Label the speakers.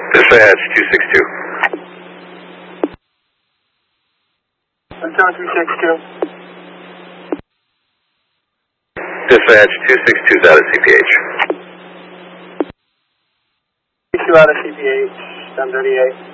Speaker 1: Dispatch 262.
Speaker 2: Suntown 362.
Speaker 1: Dispatch 262 is out of CPH.
Speaker 2: 2 out of CPH, 1038.